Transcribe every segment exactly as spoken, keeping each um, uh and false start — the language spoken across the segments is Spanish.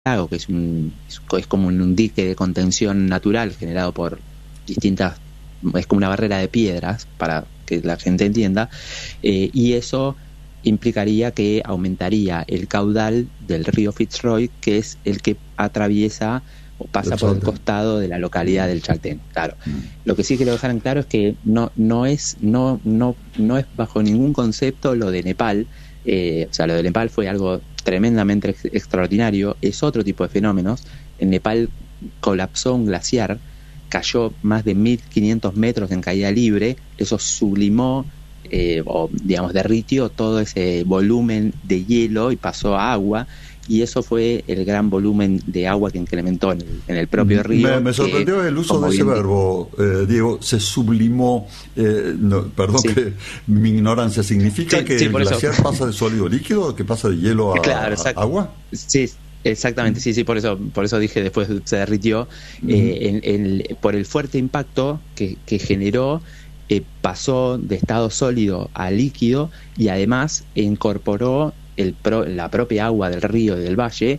lago, que es, un, es como un dique de contención natural generado por distintas, es como una barrera de piedras, para que la gente entienda, eh, y eso implicaría que aumentaría el caudal del río Fitzroy, que es el que atraviesa o pasa por el costado de la localidad del Chaltén. Claro. Mm. Lo que sí quiero dejar en claro es que no, no es, no, no, no es bajo ningún concepto lo de Nepal. Eh, o sea, lo de Nepal fue algo tremendamente ex- extraordinario, es otro tipo de fenómenos. En Nepal colapsó un glaciar, cayó más de mil quinientos metros en caída libre, eso sublimó, eh, o digamos derritió todo ese volumen de hielo y pasó a agua, y eso fue el gran volumen de agua que incrementó en el, en el propio río. Me, me sorprendió que, el uso de ese verbo, eh, Diego, se sublimó, eh, no, perdón sí. que mi ignorancia, ¿significa sí, que sí, el glaciar eso. pasa de sólido líquido, que pasa de hielo a, claro, a agua? Sí, exactamente, sí, sí, por eso, por eso dije después se derritió, uh-huh. eh, en, en, por el fuerte impacto que, que generó, eh, pasó de estado sólido a líquido y además incorporó el pro, la propia agua del río y del valle,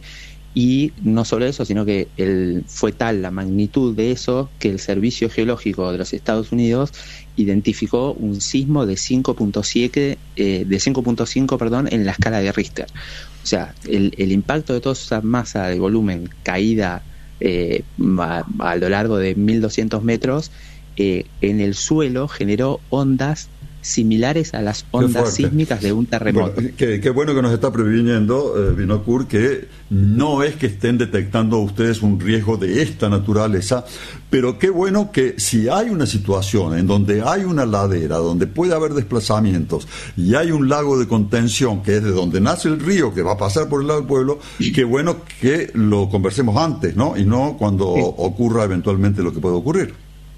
y no solo eso, sino que el, fue tal la magnitud de eso que el Servicio Geológico de los Estados Unidos identificó un sismo de cinco punto siete, eh, de cinco punto cinco, perdón, en la escala de Richter. O sea, el, el impacto de toda esa masa de volumen caída eh, a, a lo largo de mil doscientos metros eh, en el suelo generó ondas similares a las ondas sísmicas de un terremoto. Bueno, qué, qué bueno que nos está previniendo, eh, Vinokur, que no es que estén detectando ustedes un riesgo de esta naturaleza, pero qué bueno que si hay una situación en donde hay una ladera, donde puede haber desplazamientos, y hay un lago de contención, que es de donde nace el río, que va a pasar por el lado del pueblo, qué bueno que lo conversemos antes, ¿no? Y no cuando sí. ocurra eventualmente lo que puede ocurrir.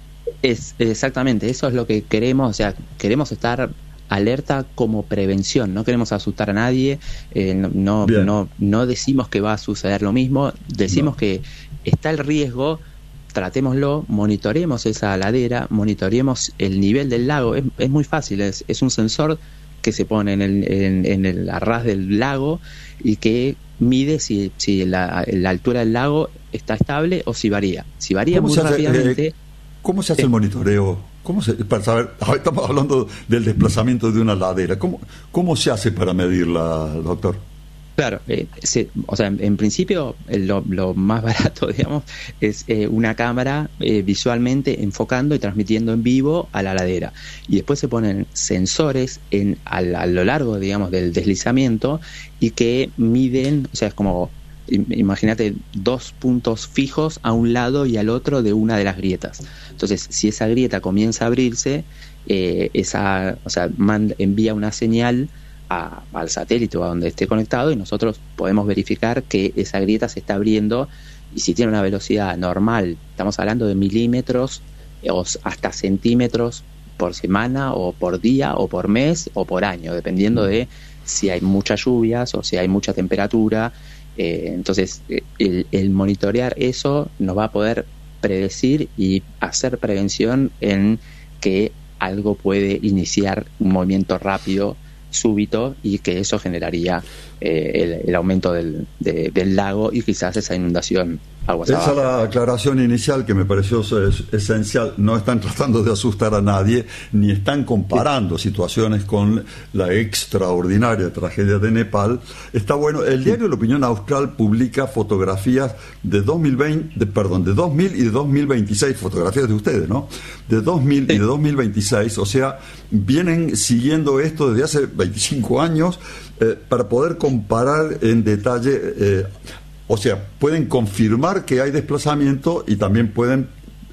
Es exactamente, eso es lo que queremos, o sea, queremos estar alerta como prevención, no queremos asustar a nadie, eh, no, no, no, no decimos que va a suceder lo mismo, decimos no. que está el riesgo, tratémoslo, monitoremos esa ladera, monitoremos el nivel del lago, es, es muy fácil, es, es un sensor que se pone en el, en, en el arras del lago y que mide si, si la, la altura del lago está estable o si varía. Si varía muy rápidamente... Eh, ¿Cómo se hace sí. el monitoreo? ¿Cómo se, para saber, estamos hablando del desplazamiento de una ladera. ¿Cómo, cómo se hace para medirla, doctor? Claro, eh, se, o sea, en, en principio lo, lo más barato, digamos, es eh, una cámara eh, visualmente enfocando y transmitiendo en vivo a la ladera. Y después se ponen sensores en, a, a lo largo, digamos, del deslizamiento y que miden, o sea, es como... imagínate dos puntos fijos a un lado y al otro de una de las grietas. Entonces, si esa grieta comienza a abrirse, eh, esa, o sea, manda, envía una señal a, al satélite o a donde esté conectado y nosotros podemos verificar que esa grieta se está abriendo, y si tiene una velocidad normal, estamos hablando de milímetros o hasta centímetros por semana o por día o por mes o por año, dependiendo de si hay muchas lluvias o si hay mucha temperatura. Eh, entonces el, el monitorear eso nos va a poder predecir y hacer prevención en que algo puede iniciar un movimiento rápido, súbito, y que eso generaría eh, el, el aumento del, de, del lago y quizás esa inundación aguas Esa abajo. es la aclaración inicial que me pareció es, esencial. No están tratando de asustar a nadie, ni están comparando situaciones con la extraordinaria tragedia de Nepal. Está bueno. El diario La Opinión Austral publica fotografías de dos mil veinte, de, perdón, de dos mil y de dos mil veintiséis, fotografías de ustedes, ¿no? De dos mil sí. y de dos mil veintiséis, o sea, vienen siguiendo esto desde hace veinticinco años eh, para poder comparar en detalle. Eh, O sea, pueden confirmar que hay desplazamiento y también pueden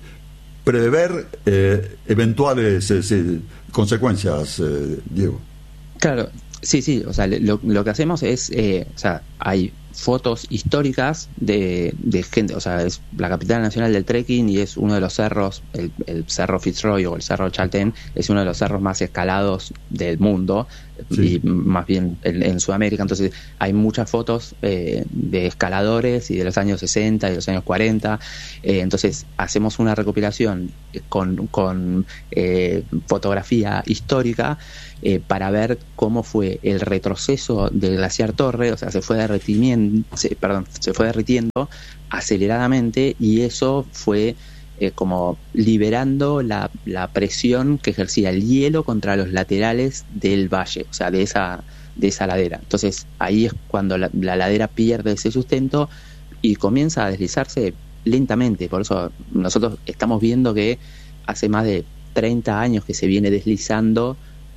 prever eh, eventuales eh, sí, consecuencias, eh, Diego. Claro, sí, sí. O sea, lo, lo que hacemos es, eh, o sea, hay fotos históricas de, de gente, o sea, es la capital nacional del trekking y es uno de los cerros, el, el cerro Fitzroy o el cerro Chaltén, es uno de los cerros más escalados del mundo. Sí. Y más bien en, en Sudamérica, entonces hay muchas fotos eh, de escaladores y de los años sesenta y de los años cuarenta, eh, entonces hacemos una recopilación con, con eh, fotografía histórica eh, para ver cómo fue el retroceso del glaciar Torre, o sea, se fue derretiendo fueron, se, perdón, se fue derritiendo aceleradamente, y eso fue eh, como liberando la, la presión que ejercía el hielo contra los laterales del valle, o sea, de esa, de esa ladera. Entonces ahí es cuando la, la ladera pierde ese sustento y comienza a deslizarse lentamente. Por eso nosotros estamos viendo que hace más de treinta años que se viene deslizando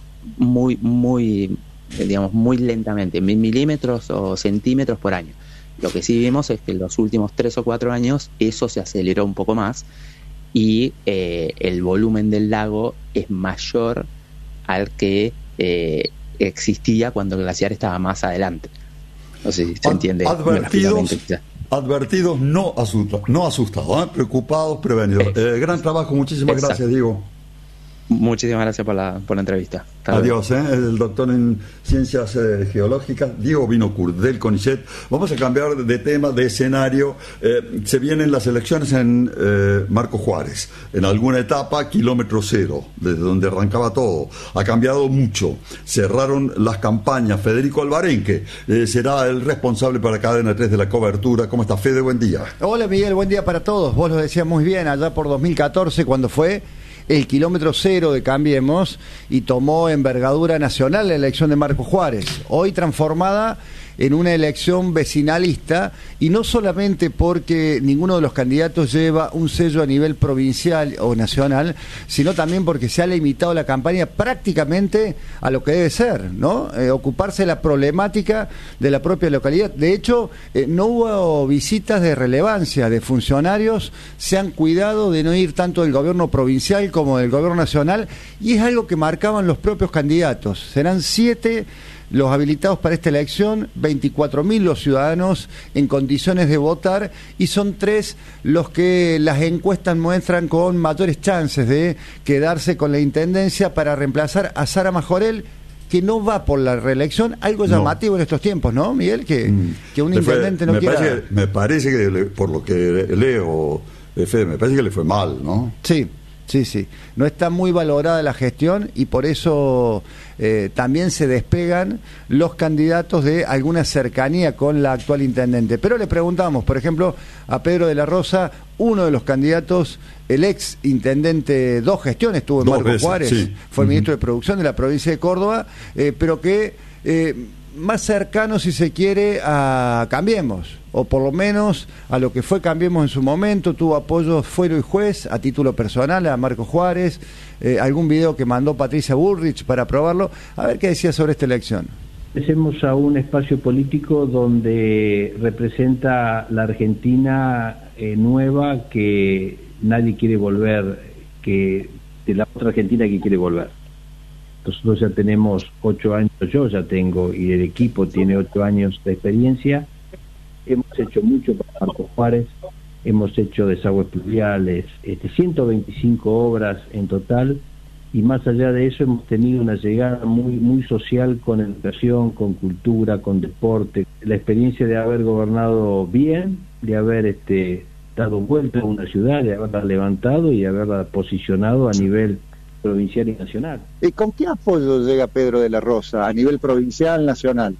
muy, muy, digamos, muy lentamente, mil milímetros o centímetros por año. Lo que sí vimos es que en los últimos tres o cuatro años eso se aceleró un poco más, y eh, el volumen del lago es mayor al que eh, existía cuando el glaciar estaba más adelante. No sé si se entiende. Advertidos, advertidos no asustados, no asustados, ¿eh? Preocupados, prevenidos. Eh, gran trabajo, muchísimas Exacto. gracias, Diego. Muchísimas gracias por la, por la entrevista. Hasta Adiós, ¿eh? El doctor en Ciencias eh, Geológicas, Diego Vinocourt, del CONICET. Vamos a cambiar de tema, de escenario. Eh, se vienen las elecciones en eh, Marcos Juárez. En alguna etapa, kilómetro cero, desde donde arrancaba todo. Ha cambiado mucho. Cerraron las campañas. Federico Alvarenque eh, será el responsable para Cadena tres de la cobertura. ¿Cómo está, Fede? Buen día. Hola, Miguel. Buen día para todos. Vos lo decías muy bien, allá por dos mil catorce, cuando fue el kilómetro cero de Cambiemos y tomó envergadura nacional la elección de Marcos Juárez, hoy transformada en una elección vecinalista, y no solamente porque ninguno de los candidatos lleva un sello a nivel provincial o nacional, sino también porque se ha limitado la campaña prácticamente a lo que debe ser, ¿no? Eh, ocuparse de la problemática de la propia localidad. De hecho, eh, no hubo visitas de relevancia de funcionarios, se han cuidado de no ir tanto del gobierno provincial como del gobierno nacional, y es algo que marcaban los propios candidatos. Serán siete los habilitados para esta elección, veinticuatro mil los ciudadanos en condiciones de votar, y son tres los que las encuestas muestran con mayores chances de quedarse con la intendencia para reemplazar a Sara Majorel, que no va por la reelección. Algo llamativo no. en estos tiempos, ¿no, Miguel? Que, mm. que un intendente fue, no me quiera... Parece, me parece que, le, por lo que leo, Fede, me parece que le fue mal, ¿no? Sí. Sí, sí, no está muy valorada la gestión, y por eso eh, también se despegan los candidatos de alguna cercanía con la actual intendente. Pero le preguntamos, por ejemplo, a Pedro de la Rosa, uno de los candidatos, el ex intendente, dos gestiones tuvo en Marcos Juárez, sí. fue uh-huh. ministro de Producción de la provincia de Córdoba, eh, pero que eh, más cercano, si se quiere, a Cambiemos, o por lo menos a lo que fue Cambiemos en su momento. Tuvo apoyo fuero y juez a título personal a Marcos Juárez, eh, algún video que mandó Patricia Bullrich para aprobarlo. A ver qué decía sobre esta elección. Empecemos a un espacio político donde representa la Argentina eh, nueva, que nadie quiere volver, que de la otra Argentina que quiere volver. Nosotros ya tenemos ocho años, yo ya tengo, y el equipo tiene ocho años de experiencia. Hemos hecho mucho para Marcos Juárez, hemos hecho desagües pluviales, este, ciento veinticinco obras en total, y más allá de eso hemos tenido una llegada muy muy social, con educación, con cultura, con deporte. La experiencia de haber gobernado bien, de haber este, dado vuelta a una ciudad, de haberla levantado y haberla posicionado a nivel provincial y nacional. ¿Y con qué apoyo llega Pedro de la Rosa a nivel provincial, nacional?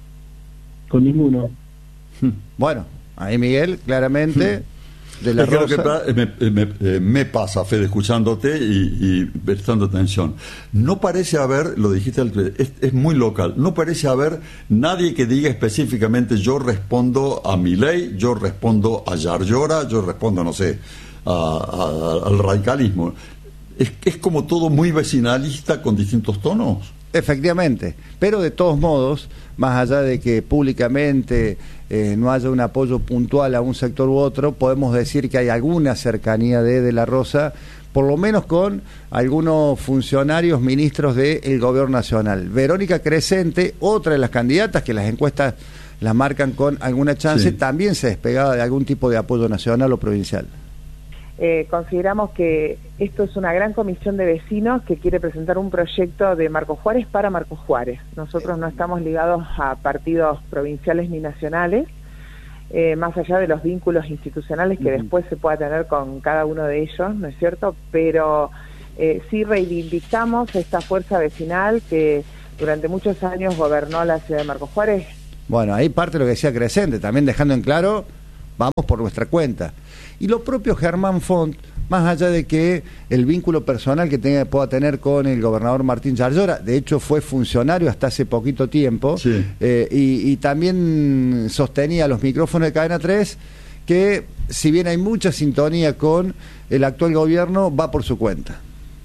Con ninguno. Bueno, ahí Miguel, claramente, de la es Rosa... que me, me, me pasa, Fede, escuchándote y, y prestando atención. No parece haber, lo dijiste, es, es muy local, no parece haber nadie que diga específicamente: yo respondo a Milei, yo respondo a Yarlora, yo respondo, no sé, a, a, al radicalismo. Es, es como todo muy vecinalista con distintos tonos. Efectivamente, pero de todos modos, más allá de que públicamente eh, no haya un apoyo puntual a un sector u otro, podemos decir que hay alguna cercanía de De la Rosa, por lo menos con algunos funcionarios, ministros del gobierno nacional. Verónica Crescente, otra de las candidatas que las encuestas la marcan con alguna chance, sí. también se despegaba de algún tipo de apoyo nacional o provincial. Eh, consideramos que esto es una gran comisión de vecinos que quiere presentar un proyecto de Marcos Juárez para Marcos Juárez. Nosotros no estamos ligados a partidos provinciales ni nacionales, eh, más allá de los vínculos institucionales que uh-huh. después se pueda tener con cada uno de ellos, ¿no es cierto? Pero eh, sí reivindicamos esta fuerza vecinal que durante muchos años gobernó la ciudad de Marcos Juárez, Bueno, ahí parte lo que decía Crescente, también dejando en claro, vamos por nuestra cuenta. Y lo propio Germán Font, más allá de que el vínculo personal que tenga, pueda tener con el gobernador Martín Yarlora, de hecho fue funcionario hasta hace poquito tiempo, sí. eh, y, y también sostenía los micrófonos de Cadena tres que si bien hay mucha sintonía con el actual gobierno, va por su cuenta.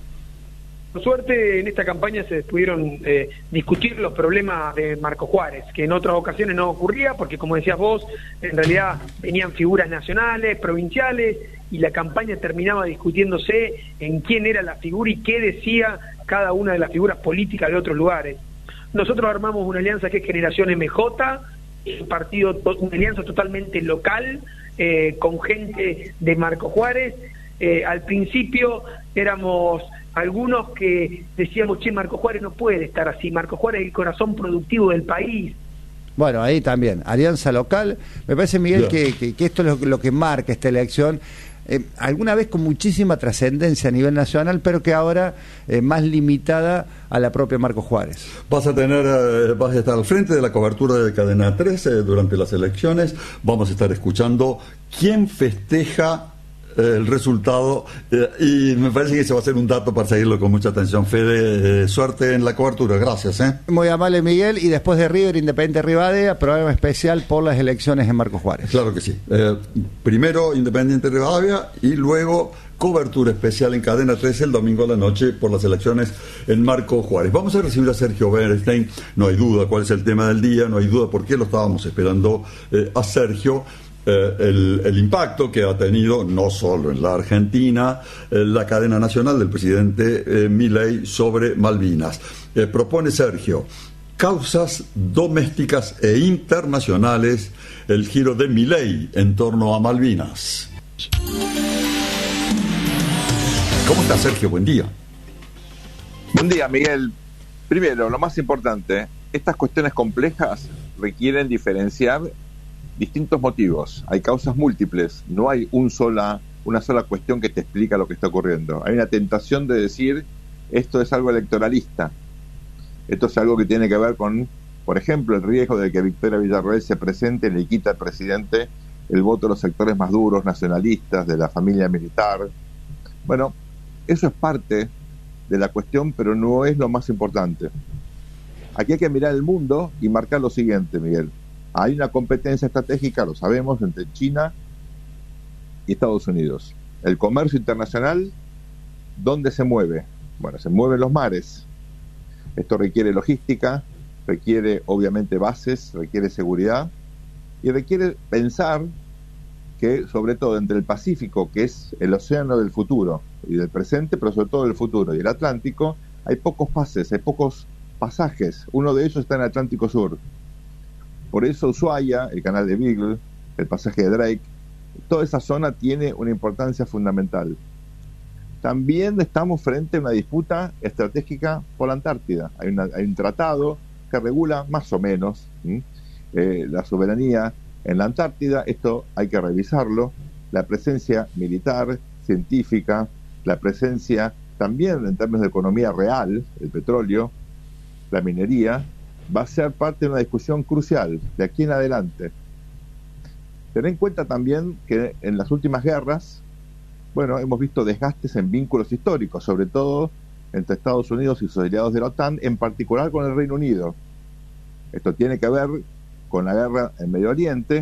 Por suerte, en esta campaña se pudieron eh, discutir los problemas de Marco Juárez, que en otras ocasiones no ocurría, porque como decías vos, en realidad venían figuras nacionales, provinciales, y la campaña terminaba discutiéndose en quién era la figura y qué decía cada una de las figuras políticas de otros lugares. Nosotros armamos una alianza que es Generación M J, un partido, una alianza totalmente local, eh, con gente de Marco Juárez. Eh, al principio éramos algunos que decíamos, che, Marco Juárez no puede estar así, Marco Juárez es el corazón productivo del país. Bueno, ahí también, alianza local. Me parece, Miguel, que, que, que esto es lo, lo que marca esta elección, eh, alguna vez con muchísima trascendencia a nivel nacional, pero que ahora eh, más limitada a la propia Marco Juárez. Vas a tener, eh, vas a estar al frente de la cobertura de Cadena tres eh, durante las elecciones. Vamos a estar escuchando quién festeja el resultado, eh, y me parece que ese va a ser un dato para seguirlo con mucha atención. Fede, eh, suerte en la cobertura, gracias. ¿eh? Muy amable, Miguel, y después de River Independiente Rivadavia, programa especial por las elecciones en Marco Juárez. Claro que sí. Eh, primero Independiente Rivadavia y luego cobertura especial en Cadena tres el domingo a la noche por las elecciones en Marco Juárez. Vamos a recibir a Sergio Bernstein, no hay duda cuál es el tema del día, no hay duda por qué lo estábamos esperando eh, a Sergio. Eh, el, el impacto que ha tenido no solo en la Argentina eh, la cadena nacional del presidente eh, Milei sobre Malvinas. Eh, propone Sergio causas domésticas e internacionales, el giro de Milei en torno a Malvinas. ¿Cómo está, Sergio? Buen día. Buen día, Miguel. Primero, lo más importante, estas cuestiones complejas requieren diferenciar distintos motivos. Hay causas múltiples, no hay un sola, una sola cuestión que te explica lo que está ocurriendo. Hay una tentación de decir, esto es algo electoralista, esto es algo que tiene que ver con, por ejemplo, el riesgo de que Victoria Villarroel se presente y le quita al presidente el voto de los sectores más duros, nacionalistas, de la familia militar. Bueno, eso es parte de la cuestión, pero no es lo más importante. Aquí hay que mirar el mundo y marcar lo siguiente, Miguel. Hay una competencia estratégica, lo sabemos, entre China y Estados Unidos. El comercio internacional, ¿dónde se mueve? Bueno, se mueve en los mares. Esto requiere logística, requiere obviamente bases, requiere seguridad y requiere pensar que, sobre todo entre el Pacífico, que es el océano del futuro y del presente, pero sobre todo del futuro, y el Atlántico, hay pocos pases, hay pocos pasajes. Uno de ellos está en el Atlántico Sur. Por eso Ushuaia, el canal de Beagle, el pasaje de Drake, toda esa zona tiene una importancia fundamental. También estamos frente a una disputa estratégica por la Antártida. Hay, una, hay un tratado que regula más o menos eh, la soberanía en la Antártida. Esto hay que revisarlo. La presencia militar, científica, la presencia también en términos de economía real, el petróleo, la minería, va a ser parte de una discusión crucial de aquí en adelante. Ten en cuenta también que en las últimas guerras, bueno, hemos visto desgastes en vínculos históricos, sobre todo entre Estados Unidos y sus aliados de la OTAN, en particular con el Reino Unido. Esto tiene que ver con la guerra en Medio Oriente.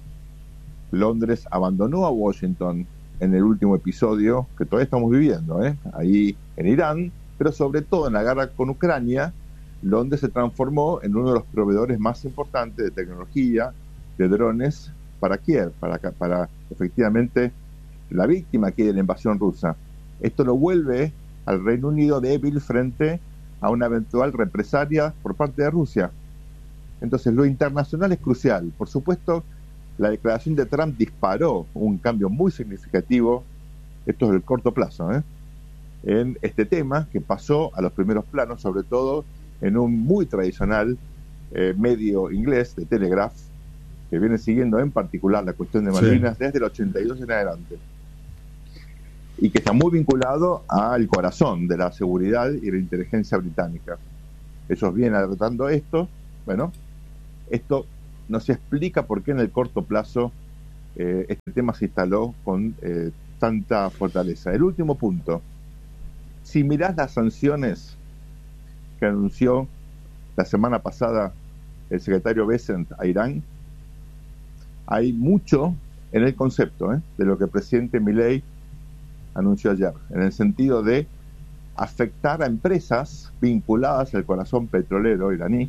Londres abandonó a Washington en el último episodio que todavía estamos viviendo, ¿eh? ahí en Irán, pero sobre todo en la guerra con Ucrania, donde se transformó en uno de los proveedores más importantes de tecnología, de drones, para Kiev, para, para efectivamente la víctima aquí de la invasión rusa. Esto lo vuelve al Reino Unido débil frente a una eventual represalia por parte de Rusia. Entonces, lo internacional es crucial. Por supuesto, la declaración de Trump disparó un cambio muy significativo, esto es el corto plazo, ¿eh? en este tema que pasó a los primeros planos, sobre todo en un muy tradicional eh, medio inglés de Telegraph, que viene siguiendo en particular la cuestión de Malvinas sí. desde el ochenta y dos en adelante, y que está muy vinculado al corazón de la seguridad y la inteligencia británica. Ellos vienen alertando esto. Bueno, esto no se explica por qué en el corto plazo eh, este tema se instaló con eh, tanta fortaleza. El último punto, si mirás las sanciones que anunció la semana pasada el secretario Bessent a Irán, hay mucho en el concepto ¿eh? de lo que el presidente Milei anunció ayer, en el sentido de afectar a empresas vinculadas al corazón petrolero iraní.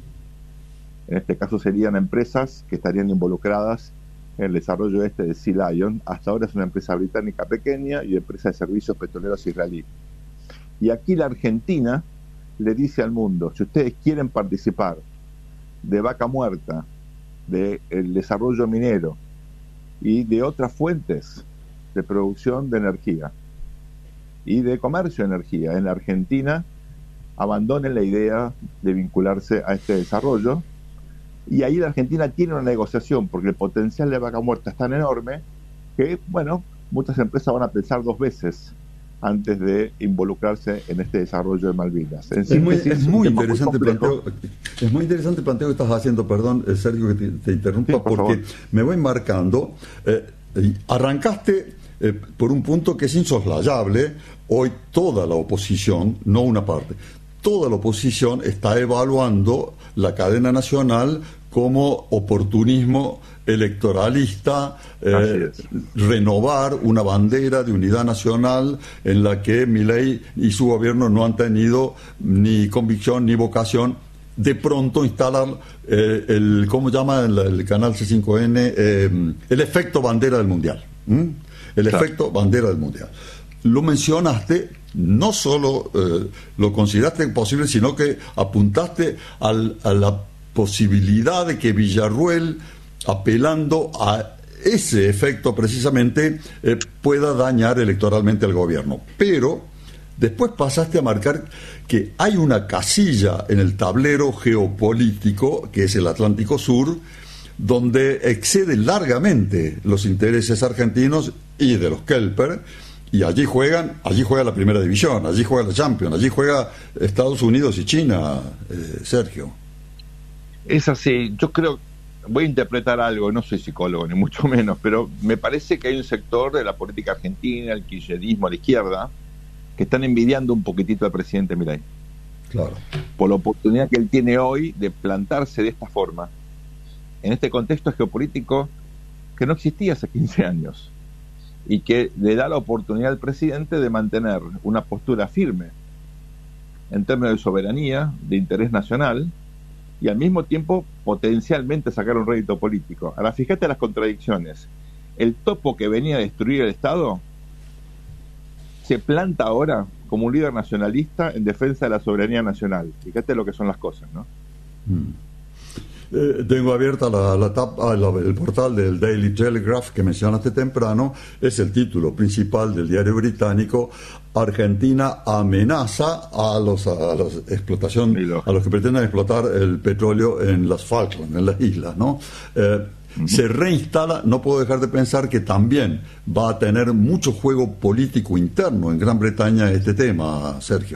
En este caso serían empresas que estarían involucradas en el desarrollo este de Sea Lion. Hasta ahora es una empresa británica pequeña y empresa de servicios petroleros israelí. Y aquí la Argentina le dice al mundo, si ustedes quieren participar de Vaca Muerta, del desarrollo minero y de otras fuentes de producción de energía y de comercio de energía en la Argentina, abandonen la idea de vincularse a este desarrollo. Y ahí la Argentina tiene una negociación, porque el potencial de Vaca Muerta es tan enorme que, bueno, muchas empresas van a pensar dos veces antes de involucrarse en este desarrollo de Malvinas. En es, muy, síntesis, es, muy un tema interesante muy planteo, es muy interesante el planteo que estás haciendo, perdón, Sergio, que te, te interrumpa, sí, por porque favor. me voy marcando. Eh, arrancaste eh, por un punto que es insoslayable. Hoy toda la oposición, no una parte, toda la oposición está evaluando la cadena nacional como oportunismo electoralista, eh, renovar una bandera de unidad nacional en la que Milei y su gobierno no han tenido ni convicción ni vocación. De pronto instalar eh, el, ¿cómo llama el, el canal C cinco N? Eh, el efecto bandera del Mundial. ¿Mm? El claro. efecto bandera del Mundial. Lo mencionaste, no solo eh, lo consideraste posible, sino que apuntaste al, a la posibilidad de que Villarruel, apelando a ese efecto precisamente, eh, pueda dañar electoralmente al gobierno. Pero después pasaste a marcar que hay una casilla en el tablero geopolítico, que es el Atlántico Sur, donde excede largamente los intereses argentinos y de los Kelper, y allí juegan, allí juega la primera división, allí juega la Champions, allí juega Estados Unidos y China, eh, Sergio. Es así, yo creo, voy a interpretar algo, no soy psicólogo ni mucho menos, pero me parece que hay un sector de la política argentina, el kirchnerismo, la izquierda, que están envidiando un poquitito al presidente Milei. Claro. Por la oportunidad que él tiene hoy de plantarse de esta forma, en este contexto geopolítico que no existía hace quince años, y que le da la oportunidad al presidente de mantener una postura firme en términos de soberanía, de interés nacional, y al mismo tiempo potencialmente sacar un rédito político. Ahora, fíjate las contradicciones. El topo que venía a destruir el Estado se planta ahora como un líder nacionalista en defensa de la soberanía nacional. Fíjate lo que son las cosas, ¿no? Mm. Eh, tengo abierta la, la tapa, la, el portal del Daily Telegraph que mencionaste temprano. Es el título principal del diario británico. Argentina amenaza a los a los explotación a los que pretenden explotar el petróleo en las Falkland, en las islas, ¿no? Eh, uh-huh. Se reinstala. No puedo dejar de pensar que también va a tener mucho juego político interno en Gran Bretaña este tema, Sergio.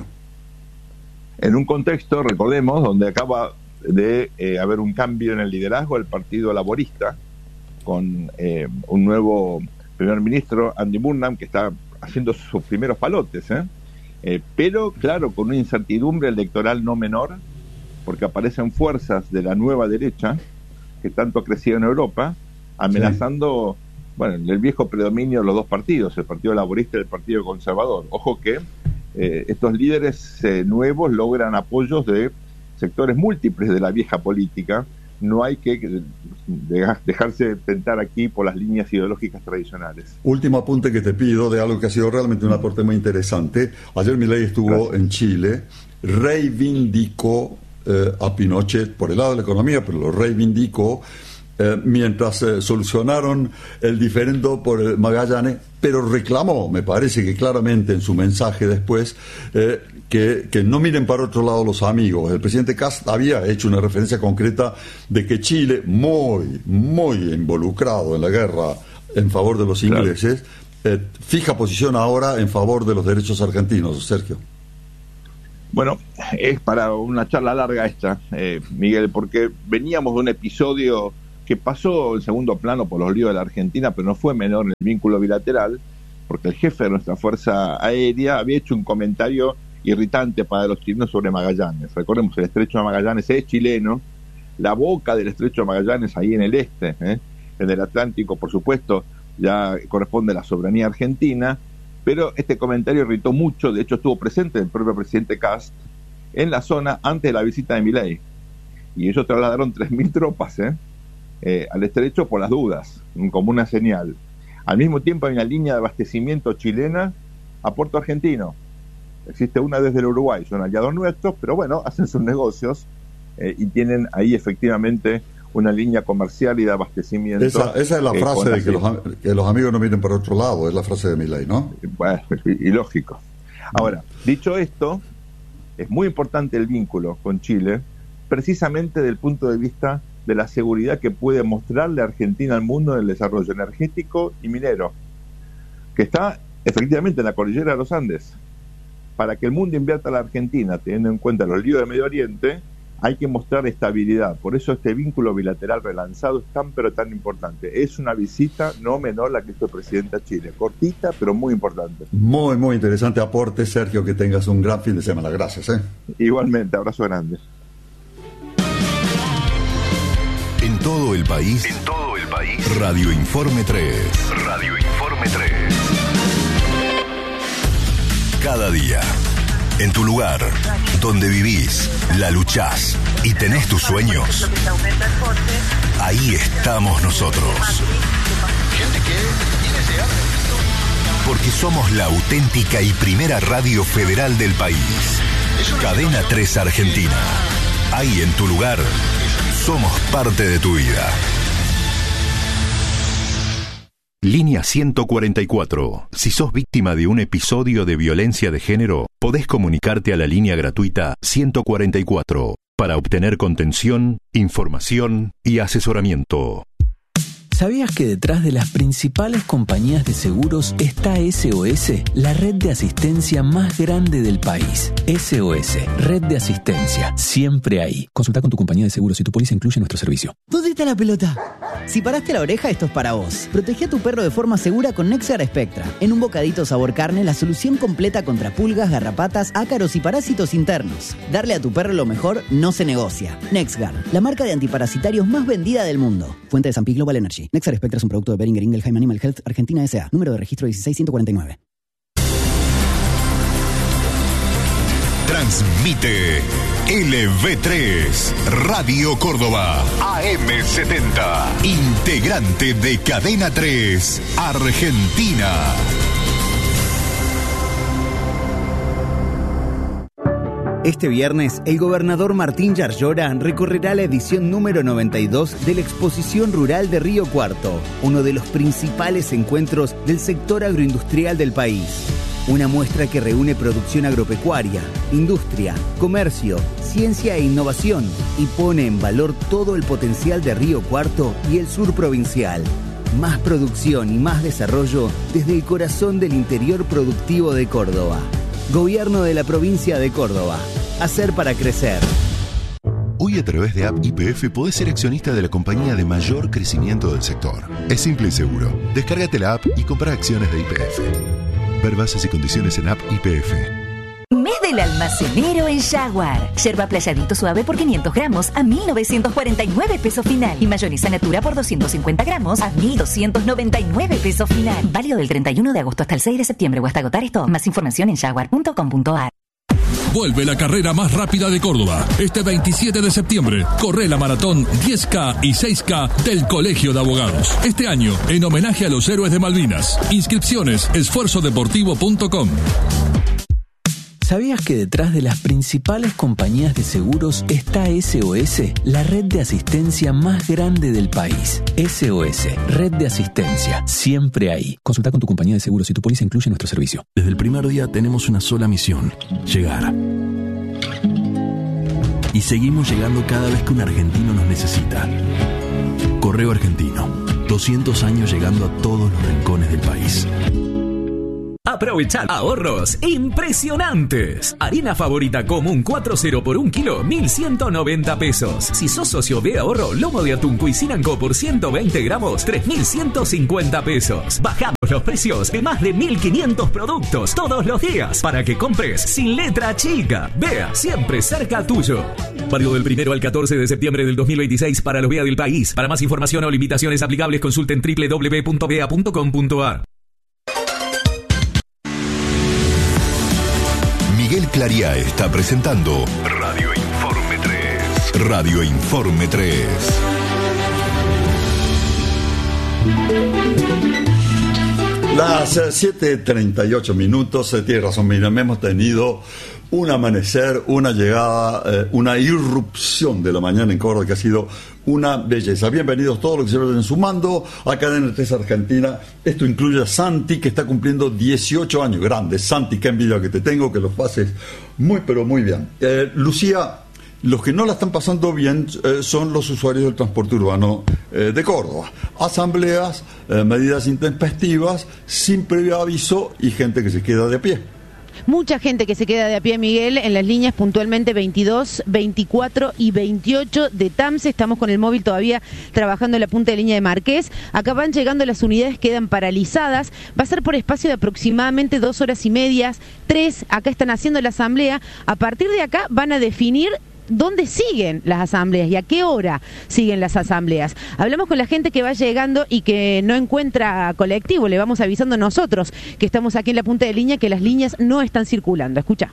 En un contexto, recordemos, donde acaba de eh, haber un cambio en el liderazgo del Partido Laborista, con eh, un nuevo primer ministro, Andy Burnham, que está haciendo sus primeros palotes, ¿eh? Eh, pero claro, con una incertidumbre electoral no menor, porque aparecen fuerzas de la nueva derecha, que tanto ha crecido en Europa, amenazando, sí. bueno, el viejo predominio de los dos partidos, el Partido Laborista y el Partido Conservador. Ojo que eh, estos líderes eh, nuevos logran apoyos de sectores múltiples de la vieja política. No hay que dejarse tentar aquí por las líneas ideológicas tradicionales. Último apunte que te pido de algo que ha sido realmente un aporte muy interesante. Ayer Milei estuvo Gracias. en Chile, reivindicó eh, a Pinochet por el lado de la economía, pero lo reivindicó eh, mientras eh, solucionaron el diferendo por el Magallanes, pero reclamó, me parece que claramente en su mensaje después, eh, que, que no miren para otro lado los amigos. El presidente Kast había hecho una referencia concreta de que Chile, muy, muy involucrado en la guerra en favor de los ingleses, claro. eh, fija posición ahora en favor de los derechos argentinos. Sergio. Bueno, es para una charla larga esta, eh, Miguel, porque veníamos de un episodio que pasó en segundo plano por los líos de la Argentina, pero no fue menor en el vínculo bilateral, porque el jefe de nuestra Fuerza Aérea había hecho un comentario irritante para los chilenos sobre Magallanes. Recordemos, el Estrecho de Magallanes es chileno, la boca del Estrecho de Magallanes ahí en el este, ¿eh? en el Atlántico, por supuesto, ya corresponde a la soberanía argentina, pero este comentario irritó mucho. De hecho, estuvo presente el propio presidente Kast en la zona antes de la visita de Milei, y ellos trasladaron tres mil tropas ¿eh? Eh, al estrecho por las dudas, como una señal. Al mismo tiempo hay una línea de abastecimiento chilena a Puerto Argentino. Existe una desde el Uruguay, son aliados nuestros, pero bueno, hacen sus negocios eh, y tienen ahí efectivamente una línea comercial y de abastecimiento. Esa, esa es la eh, frase de que los, que los amigos no miren por otro lado, es la frase de Milei, ¿no? Bueno, y, y lógico. Ahora, dicho esto, es muy importante el vínculo con Chile, precisamente desde el punto de vista de la seguridad que puede mostrarle Argentina al mundo en el desarrollo energético y minero, que está efectivamente en la cordillera de los Andes. Para que el mundo invierta a la Argentina, teniendo en cuenta los líos de Medio Oriente, hay que mostrar estabilidad. Por eso este vínculo bilateral relanzado es tan pero tan importante. Es una visita no menor la que hizo el presidente a Chile. Cortita, pero muy importante. Muy, muy interesante aporte, Sergio. Que tengas un gran fin de semana. Gracias. ¿eh? Igualmente, abrazo grande. En todo el país. En todo el país. Radio Informe tres. Radio Informe tres. Cada día. En tu lugar, donde vivís, la luchás y tenés tus sueños, ahí estamos nosotros. Porque somos la auténtica y primera radio federal del país. Cadena tres Argentina. Ahí en tu lugar, somos parte de tu vida. Línea ciento cuarenta y cuatro. Si sos víctima de un episodio de violencia de género, podés comunicarte a la línea gratuita ciento cuarenta y cuatro para obtener contención, información y asesoramiento. ¿Sabías que detrás de las principales compañías de seguros está S O S, la red de asistencia más grande del país? S O S, red de asistencia, siempre ahí. Consulta con tu compañía de seguros si tu póliza incluye nuestro servicio. ¿Dónde está la pelota? Si paraste la oreja, esto es para vos. Protege a tu perro de forma segura con NexGard Spectra. En un bocadito sabor carne, la solución completa contra pulgas, garrapatas, ácaros y parásitos internos. Darle a tu perro lo mejor no se negocia. NexGard, la marca de antiparasitarios más vendida del mundo. Fuente de San Pi Global Energy. NexGard Spectra es un producto de Boehringer Ingelheim Animal Health Argentina S A. Número de registro dieciséis ciento cuarenta y nueve. Transmite L V tres, Radio Córdoba, A M setenta, integrante de Cadena tres, Argentina. Este viernes, el gobernador Martín Yarlora recorrerá la edición número noventa y dos de la Exposición Rural de Río Cuarto, uno de los principales encuentros del sector agroindustrial del país. Una muestra que reúne producción agropecuaria, industria, comercio, ciencia e innovación y pone en valor todo el potencial de Río Cuarto y el sur provincial. Más producción y más desarrollo desde el corazón del interior productivo de Córdoba. Gobierno de la provincia de Córdoba. Hacer para crecer. Hoy a través de App Y P F podés ser accionista de la compañía de mayor crecimiento del sector. Es simple y seguro. Descárgate la app y compra acciones de Y P F. Ver bases y condiciones en App Y P F. Mes del almacenero en Jaguar. Yerba playadito suave por quinientos gramos a mil novecientos cuarenta y nueve pesos final. Y mayonesa natura por doscientos cincuenta gramos a mil doscientos noventa y nueve pesos final. Válido del treinta y uno de agosto hasta el seis de septiembre o hasta agotar esto. Más información en jaguar punto com punto a r. Vuelve la carrera más rápida de Córdoba. Este veintisiete de septiembre, corre la maratón diez K y seis K del Colegio de Abogados. Este año, en homenaje a los héroes de Malvinas. Inscripciones, esfuerzo deportivo punto com. ¿Sabías que detrás de las principales compañías de seguros está S O S, la red de asistencia más grande del país? S O S, red de asistencia, siempre ahí. Consulta con tu compañía de seguros si tu póliza incluye nuestro servicio. Desde el primer día tenemos una sola misión: llegar. Y seguimos llegando cada vez que un argentino nos necesita. Correo Argentino, doscientos años llegando a todos los rincones del país. Aprovechar ahorros impresionantes. Harina Favorita común cuatro cero por un kilo, mil ciento noventa pesos. Si sos socio de ahorro, lomo de atún Cuisinanco por ciento veinte gramos, tres mil ciento cincuenta pesos. Bajamos los precios de más de mil quinientos productos todos los días para que compres sin letra chica. Vea, siempre cerca tuyo. Válido del primero al catorce de septiembre del dos mil veintiséis para los B E A del país. Para más información o limitaciones aplicables, consulten doble u doble u doble u punto b e a punto com punto a r. Miguel Clariá está presentando Radio Informe tres. Radio Informe tres. Las siete treinta y ocho minutos, eh, tiene razón, miren, hemos tenido un amanecer, una llegada, eh, una irrupción de la mañana en Córdoba que ha sido una belleza. Bienvenidos todos los que se vayan sumando a Cadena tres Argentina. Esto incluye a Santi, que está cumpliendo dieciocho años. Grande, Santi, qué envidia que te tengo, que los pases muy, pero muy bien. Eh, Lucía, los que no la están pasando bien eh, son los usuarios del transporte urbano eh, de Córdoba. Asambleas, eh, medidas intempestivas, sin previo aviso y gente que se queda de a pie. Mucha gente que se queda de a pie, Miguel, en las líneas puntualmente veintidós, veinticuatro y veintiocho de TAMSE. Estamos con el móvil todavía trabajando en la punta de línea de Marqués. Acá van llegando las unidades, quedan paralizadas. Va a ser por espacio de aproximadamente dos horas y medias, tres. Acá están haciendo la asamblea. A partir de acá van a definir dónde siguen las asambleas y a qué hora siguen las asambleas. Hablamos con la gente que va llegando y que no encuentra colectivo. Le vamos avisando nosotros que estamos aquí en la punta de línea que las líneas no están circulando. Escucha.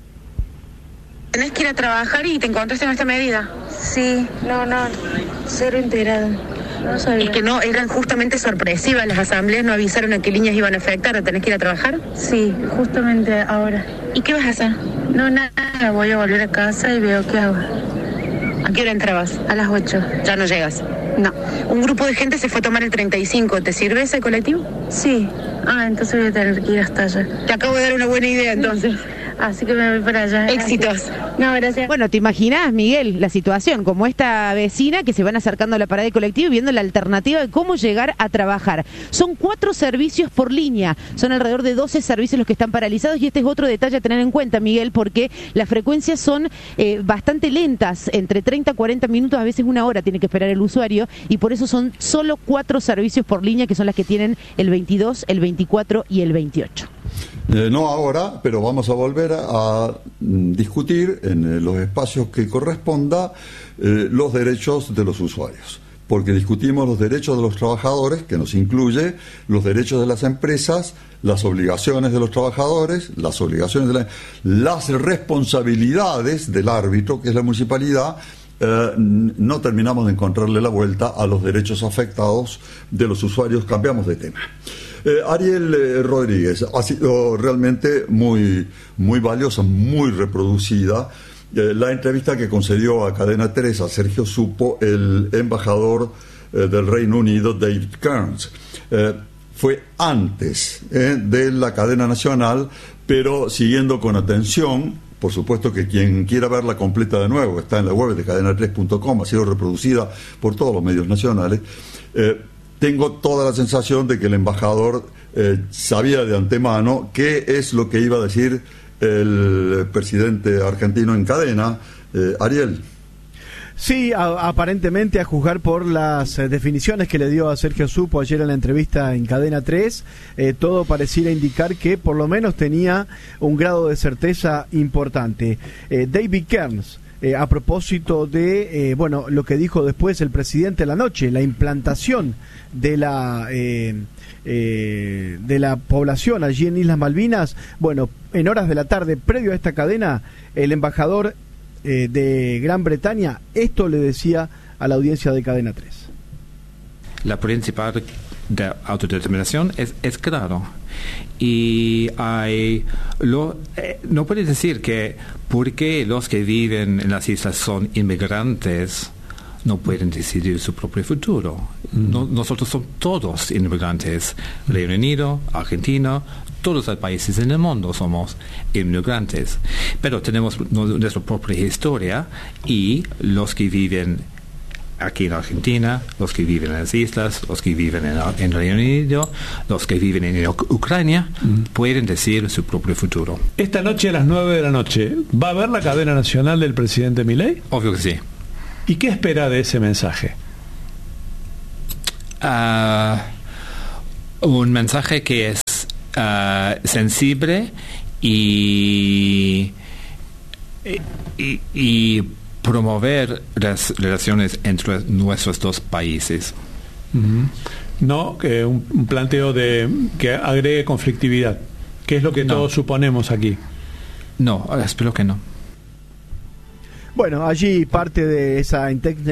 ¿Tenés que ir a trabajar y te encontraste en esta medida? Sí, no, no, cero enterado. No sabía. ¿Y que no eran justamente sorpresivas las asambleas? ¿No avisaron a qué líneas iban a afectar? ¿Tenés que ir a trabajar? Sí, justamente ahora. ¿Y qué vas a hacer? No, nada, voy a volver a casa y veo qué hago. ¿A qué hora entrabas? A las ocho. ¿Ya no llegas? No. Un grupo de gente se fue a tomar el treinta y cinco. ¿Te sirve ese colectivo? Sí. Ah, entonces voy a tener que ir hasta allá. Te acabo de dar una buena idea, entonces. Así que me voy para allá. Éxitos. No, gracias. Bueno, ¿te imaginas, Miguel, la situación? Como esta vecina que se van acercando a la parada de colectivo y viendo la alternativa de cómo llegar a trabajar. Son cuatro servicios por línea. Son alrededor de doce servicios los que están paralizados y este es otro detalle a tener en cuenta, Miguel, porque las frecuencias son eh, bastante lentas. Entre treinta a cuarenta minutos, a veces una hora tiene que esperar el usuario y por eso son solo cuatro servicios por línea que son las que tienen el veintidós, el veinticuatro y el veintiocho. Eh, no ahora, pero vamos a volver a, a discutir en eh, los espacios que corresponda eh, los derechos de los usuarios, porque discutimos los derechos de los trabajadores, que nos incluye los derechos de las empresas, las obligaciones de los trabajadores, las obligaciones de la, las responsabilidades del árbitro, que es la municipalidad. Eh, no terminamos de encontrarle la vuelta a los derechos afectados de los usuarios. Cambiamos de tema. Eh, Ariel eh, Rodríguez, ha sido realmente muy, muy valiosa, muy reproducida eh, la entrevista que concedió a Cadena tres a Sergio Supo, el embajador eh, del Reino Unido, David Kearns. Eh, fue antes eh, de la cadena nacional, pero siguiendo con atención. Por supuesto que quien quiera verla completa de nuevo, está en la web de cadena tres punto com, ha sido reproducida por todos los medios nacionales. Eh, Tengo toda la sensación de que el embajador eh, sabía de antemano qué es lo que iba a decir el presidente argentino en cadena. Eh, Ariel. Sí, a, aparentemente a juzgar por las eh, definiciones que le dio a Sergio Supo ayer en la entrevista en Cadena tres, eh, todo pareciera indicar que por lo menos tenía un grado de certeza importante. Eh, David Kearns, Eh, a propósito de eh, bueno, lo que dijo después el presidente en la noche, la implantación de la eh, eh, de la población allí en Islas Malvinas. Bueno, en horas de la tarde, previo a esta cadena, el embajador eh, de Gran Bretaña esto le decía a la audiencia de Cadena tres. La principal de autodeterminación es, es claro. Y hay lo, eh, no puede decir que porque los que viven en las islas son inmigrantes no pueden decidir su propio futuro. Mm. No, nosotros somos todos inmigrantes. Reino Unido, Argentina, todos los países en el mundo somos inmigrantes. Pero tenemos nuestra propia historia y los que viven aquí en Argentina, los que viven en las islas, los que viven en, en Reino Unido, los que viven en Ucrania, mm. pueden decir su propio futuro. Esta noche a las nueve de la noche, ¿va a haber la cadena nacional del presidente Milei? Obvio que sí. ¿Y qué espera de ese mensaje? Uh, un mensaje que es uh, sensible y, y, y promover las relaciones entre nuestros dos países. Uh-huh. No, que un, un planteo de que agregue conflictividad, que es lo que no. todos suponemos aquí. No, espero que no. Bueno, allí parte de esa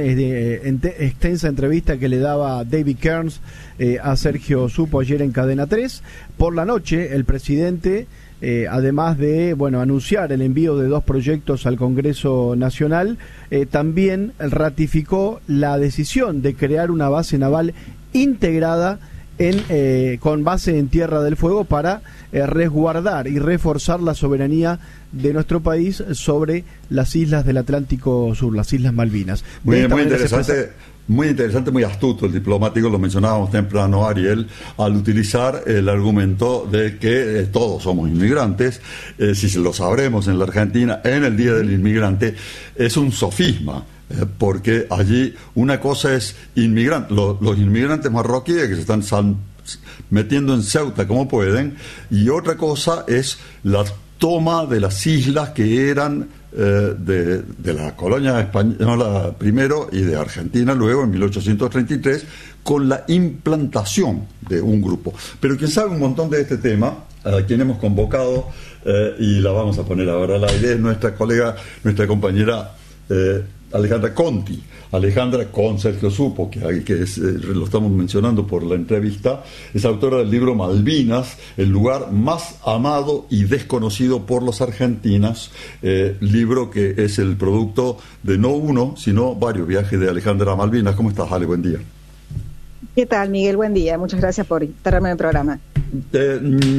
extensa entrevista que le daba David Kearns eh, a Sergio Supo ayer en Cadena tres. Por la noche, el presidente, eh, además de bueno anunciar el envío de dos proyectos al Congreso Nacional, eh, también ratificó la decisión de crear una base naval integrada en, eh, con base en Tierra del Fuego para eh, resguardar y reforzar la soberanía de nuestro país sobre las islas del Atlántico Sur, las Islas Malvinas. Muy, muy interesante, muy interesante, muy astuto el diplomático, lo mencionábamos temprano, Ariel, al utilizar el argumento de que eh, todos somos inmigrantes, eh, si lo sabremos en la Argentina, en el Día del Inmigrante, es un sofisma. Porque allí una cosa es inmigrante, los, los inmigrantes marroquíes que se están sal, metiendo en Ceuta como pueden, y otra cosa es la toma de las islas que eran eh, de, de la colonia española primero y de Argentina luego en mil ochocientos treinta y tres, con la implantación de un grupo. Pero quien sabe un montón de este tema, a quien hemos convocado, eh, y la vamos a poner ahora al aire, es nuestra colega, nuestra compañera eh, Alejandra Conti. Alejandra, con Sergio Supo, que, que es, eh, lo estamos mencionando por la entrevista, es autora del libro Malvinas, el lugar más amado y desconocido por los argentinos, eh, libro que es el producto de no uno, sino varios viajes de Alejandra a Malvinas. ¿Cómo estás, Ale? Buen día. ¿Qué tal, Miguel? Buen día. Muchas gracias por estarme en el programa. Eh,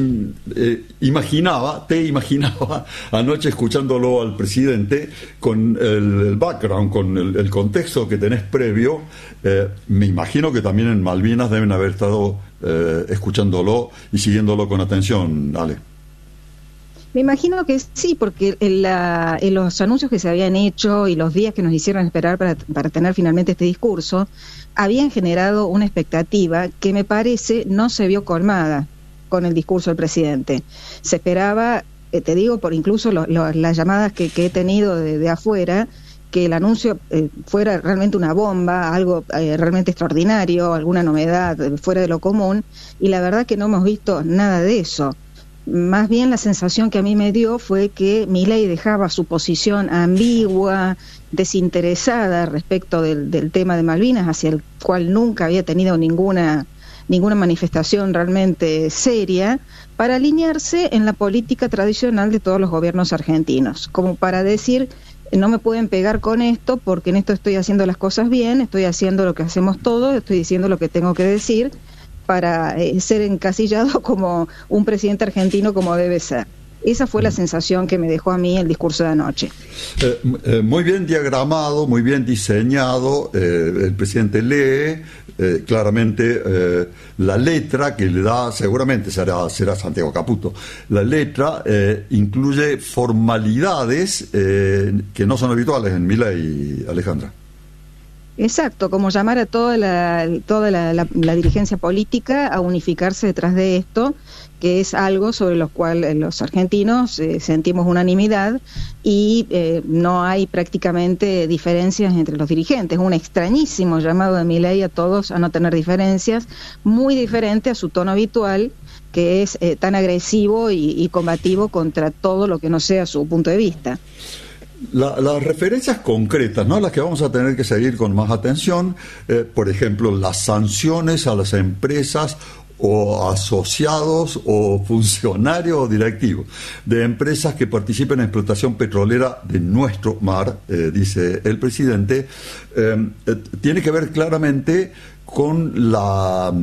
eh, imaginaba, te imaginaba anoche escuchándolo al presidente con el, el background, con el, el contexto que tenés previo. Eh, me imagino que también en Malvinas deben haber estado eh, escuchándolo y siguiéndolo con atención, Ale. Me imagino que sí, porque en, la, en los anuncios que se habían hecho y los días que nos hicieron esperar para, para tener finalmente este discurso, habían generado una expectativa que me parece no se vio colmada con el discurso del presidente. Se esperaba, eh, te digo, por incluso lo, lo, las llamadas que, que he tenido de, de afuera, que el anuncio eh, fuera realmente una bomba, algo eh, realmente extraordinario, alguna novedad eh, fuera de lo común, y la verdad que no hemos visto nada de eso. Más bien la sensación que a mí me dio fue que Milei dejaba su posición ambigua, desinteresada respecto del, del tema de Malvinas, hacia el cual nunca había tenido ninguna, ninguna manifestación realmente seria, para alinearse en la política tradicional de todos los gobiernos argentinos, como para decir, no me pueden pegar con esto porque en esto estoy haciendo las cosas bien, estoy haciendo lo que hacemos todos, estoy diciendo lo que tengo que decir, para eh, ser encasillado como un presidente argentino como debe ser. Esa fue la sensación que me dejó a mí el discurso de anoche. Eh, eh, muy bien diagramado, muy bien diseñado. Eh, el presidente lee eh, claramente eh, la letra que le da, seguramente será, será Santiago Caputo. La letra eh, incluye formalidades eh, que no son habituales en Milei, Alejandra. Exacto, como llamar a toda la, toda la, la, la dirigencia política a unificarse detrás de esto, que es algo sobre lo cual eh, los argentinos eh, sentimos unanimidad y eh, no hay prácticamente diferencias entre los dirigentes. Un extrañísimo llamado de Milei a todos a no tener diferencias, muy diferente a su tono habitual, que es eh, tan agresivo y, y combativo contra todo lo que no sea su punto de vista. La, las referencias concretas, ¿no?, las que vamos a tener que seguir con más atención, eh, por ejemplo, las sanciones a las empresas o asociados o funcionarios o directivos de empresas que participen en explotación petrolera de nuestro mar, eh, dice el presidente, eh, eh, tiene que ver claramente con la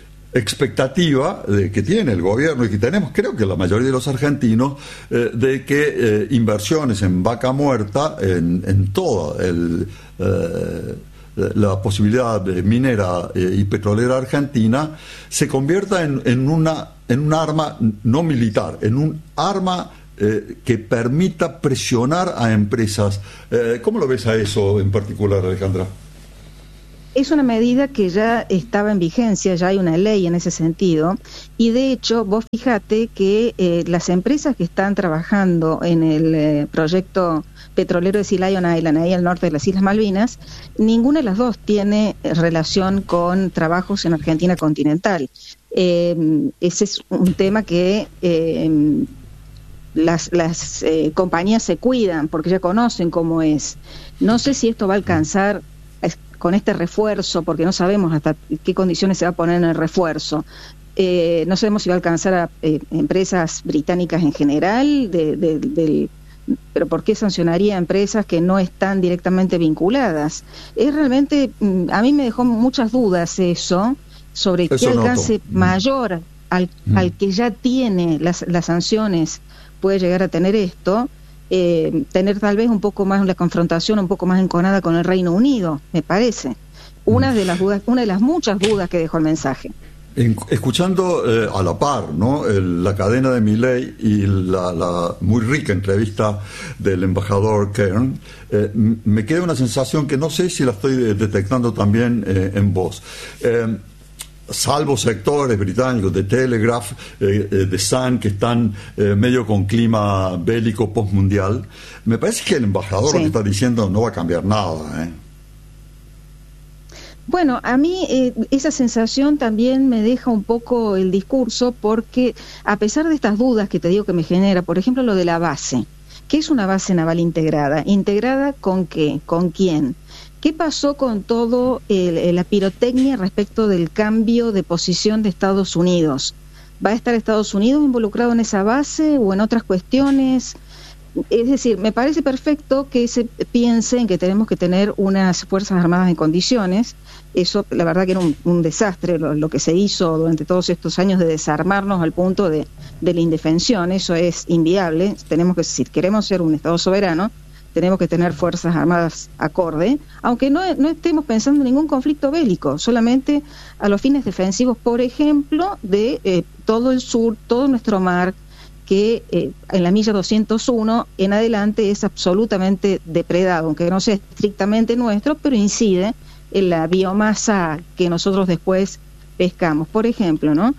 expectativa de que tiene el gobierno y que tenemos, creo que la mayoría de los argentinos, eh, de que eh, inversiones en vaca muerta, en, en todo el, eh, la posibilidad de minera eh, y petrolera argentina se convierta en, en una en un arma no militar, en un arma eh, que permita presionar a empresas. Eh, ¿Cómo lo ves a eso en particular, Alejandra? Es una medida que ya estaba en vigencia, ya hay una ley en ese sentido, y de hecho vos fíjate que eh, las empresas que están trabajando en el eh, proyecto petrolero de Sea Lion Island, ahí al norte de las Islas Malvinas, ninguna de las dos tiene relación con trabajos en Argentina continental. Eh, ese es un tema que eh, las, las eh, compañías se cuidan porque ya conocen cómo es. No sé si esto va a alcanzar con este refuerzo, porque no sabemos hasta qué condiciones se va a poner en el refuerzo. Eh, no sabemos si va a alcanzar a eh, empresas británicas en general, de, de, de, pero ¿por qué sancionaría a empresas que no están directamente vinculadas? Es realmente, a mí me dejó muchas dudas eso, sobre eso qué alcance noto. mayor al, mm. al que ya tiene las, las sanciones puede llegar a tener esto. Eh, tener tal vez un poco más la confrontación un poco más enconada con el Reino Unido, me parece. Una de las dudas, una de las muchas dudas que dejó el mensaje. En, escuchando eh, a la par, ¿no? El, la cadena de Milei y la, la muy rica entrevista del embajador Kern, eh, me queda una sensación que no sé si la estoy detectando también eh, en vos. Eh, salvo sectores británicos de Telegraph, eh, eh, de Sun, que están eh, medio con clima bélico postmundial, me parece que el embajador sí. lo que está diciendo no va a cambiar nada, ¿eh? Bueno, a mí eh, esa sensación también me deja un poco el discurso, porque a pesar de estas dudas que te digo que me genera, por ejemplo lo de la base, ¿qué es una base naval integrada? ¿Integrada con qué? ¿Con quién? ¿Qué pasó con todo el, la pirotecnia respecto del cambio de posición de Estados Unidos? ¿Va a estar Estados Unidos involucrado en esa base o en otras cuestiones? Es decir, me parece perfecto que se piense en que tenemos que tener unas Fuerzas Armadas en condiciones. Eso, la verdad que era un, un desastre lo, lo que se hizo durante todos estos años de desarmarnos al punto de, de la indefensión. Eso es inviable. Tenemos que, si queremos ser un Estado soberano, tenemos que tener Fuerzas Armadas acorde, aunque no, no estemos pensando en ningún conflicto bélico, solamente a los fines defensivos, por ejemplo, de eh, todo el sur, todo nuestro mar, que eh, en la milla doscientos uno en adelante es absolutamente depredado, aunque no sea estrictamente nuestro, pero incide en la biomasa que nosotros después pescamos, por ejemplo, ¿no?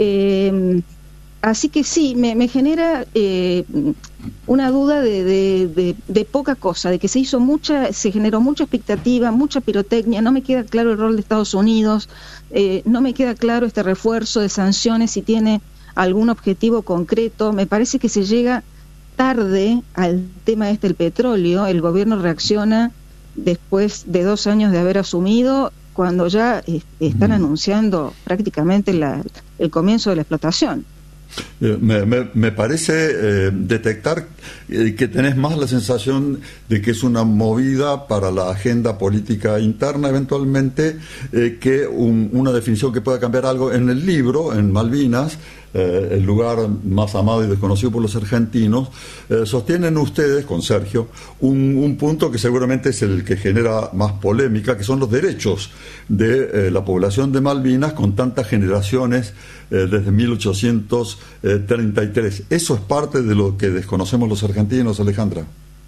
Eh, Así que sí, me, me genera eh, una duda de, de, de, de poca cosa, de que se hizo mucha, se generó mucha expectativa, mucha pirotecnia. No me queda claro el rol de Estados Unidos, eh, no me queda claro este refuerzo de sanciones, si tiene algún objetivo concreto. Me parece que se llega tarde al tema este del petróleo. El gobierno reacciona después de dos años de haber asumido, cuando ya eh, están mm. anunciando prácticamente la, el comienzo de la explotación. Eh, me, me, me parece eh, detectar eh, que tenés más la sensación de que es una movida para la agenda política interna eventualmente, eh, que un, una definición que pueda cambiar algo. En el libro, en Malvinas, eh, el lugar más amado y desconocido por los argentinos, eh, sostienen ustedes, con Sergio, un, un punto que seguramente es el que genera más polémica, que son los derechos de eh, la población de Malvinas con tantas generaciones eh, desde mil ochocientos treinta y tres. ¿Eso es parte de lo que desconocemos los argentinos, Alejandra?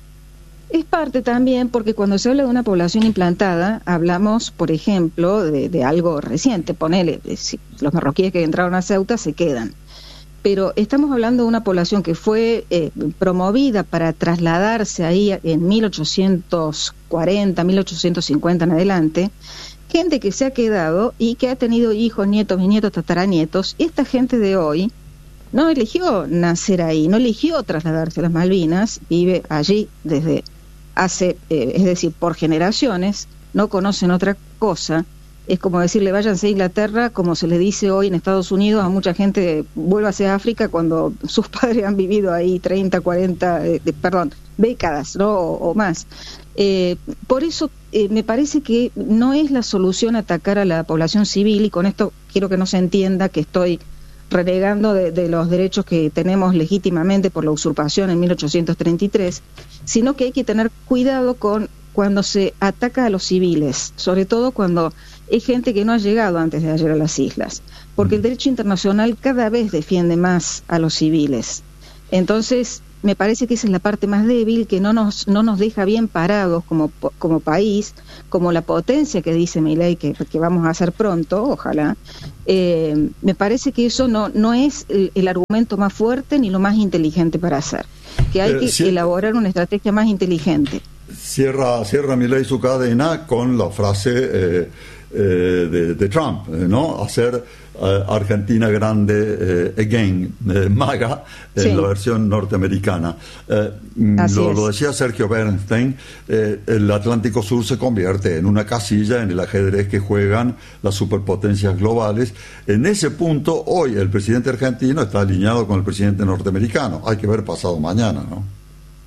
Es parte también, porque cuando se habla de una población implantada, hablamos, por ejemplo, de, de algo reciente. Ponele, si los marroquíes que entraron a Ceuta se quedan. Pero estamos hablando de una población que fue eh, promovida para trasladarse ahí en mil ochocientos cuarenta, mil ochocientos cincuenta en adelante. Gente que se ha quedado y que ha tenido hijos, nietos, bisnietos, tataranietos. Esta gente de hoy no eligió nacer ahí, no eligió trasladarse a las Malvinas, vive allí desde hace, eh, es decir, por generaciones, no conocen otra cosa. Es como decirle, váyanse a Inglaterra, como se le dice hoy en Estados Unidos a mucha gente, vuélvase a África, cuando sus padres han vivido ahí treinta, cuarenta, eh, perdón, décadas, ¿no? O, o más. Eh, por eso eh, me parece que no es la solución atacar a la población civil, y con esto quiero que no se entienda que estoy renegando de, de los derechos que tenemos legítimamente por la usurpación en mil ochocientos treinta y tres, sino que hay que tener cuidado con cuando se ataca a los civiles, sobre todo cuando es gente que no ha llegado antes de ayer a las islas, porque el derecho internacional cada vez defiende más a los civiles. Entonces, me parece que esa es la parte más débil, que no nos no nos deja bien parados como como país, como la potencia que dice Milei que, que vamos a hacer pronto, ojalá. Eh, me parece que eso no no es el, el argumento más fuerte ni lo más inteligente para hacer, que hay eh, que sí. elaborar una estrategia más inteligente. Cierra, cierra Milei su cadena con la frase eh, eh, de, de Trump, eh, ¿no? Hacer eh, Argentina grande eh, again, eh, MAGA, en sí. la versión norteamericana. Eh, lo, lo decía Sergio Bernstein, eh, el Atlántico Sur se convierte en una casilla en el ajedrez que juegan las superpotencias globales. En ese punto, hoy el presidente argentino está alineado con el presidente norteamericano. Hay que ver pasado mañana, ¿no?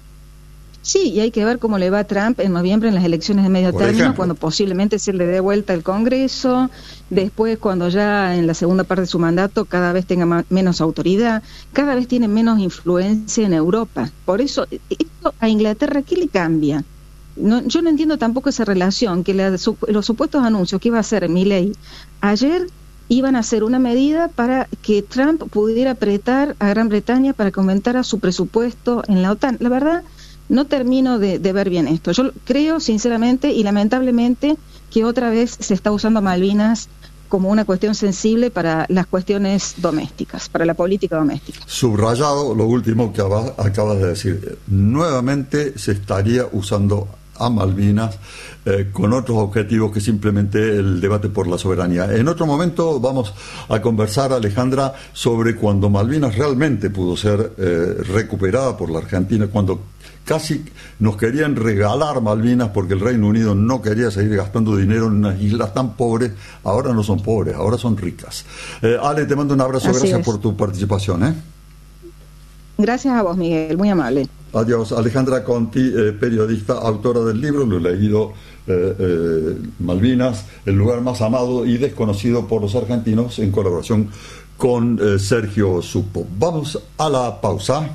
Sí, y hay que ver cómo le va a Trump en noviembre en las elecciones de medio Por término, ejemplo. cuando posiblemente se le dé vuelta el Congreso, después cuando ya en la segunda parte de su mandato cada vez tenga más, menos autoridad, cada vez tiene menos influencia en Europa. Por eso, esto a Inglaterra, ¿qué le cambia? No, yo no entiendo tampoco esa relación, que la, su, los supuestos anuncios que iba a hacer Milei ayer iban a hacer una medida para que Trump pudiera apretar a Gran Bretaña para que aumentara su presupuesto en la OTAN. La verdad, no termino de, de ver bien esto. Yo creo, sinceramente y lamentablemente, que otra vez se está usando Malvinas como una cuestión sensible para las cuestiones domésticas, para la política doméstica. Subrayado lo último que acabas de decir. Nuevamente se estaría usando a Malvinas eh, con otros objetivos que simplemente el debate por la soberanía. En otro momento vamos a conversar, Alejandra, sobre cuando Malvinas realmente pudo ser eh, recuperada por la Argentina, cuando casi nos querían regalar Malvinas porque el Reino Unido no quería seguir gastando dinero en unas islas tan pobres. Ahora no son pobres, ahora son ricas. Eh, Ale, te mando un abrazo, Así gracias es. por tu participación. ¿eh? Gracias a vos, Miguel, muy amable. Adiós. Alejandra Conti, eh, periodista, autora del libro, lo he leído, eh, eh, Malvinas, el lugar más amado y desconocido por los argentinos, en colaboración con eh, Sergio Supo. Vamos a la pausa.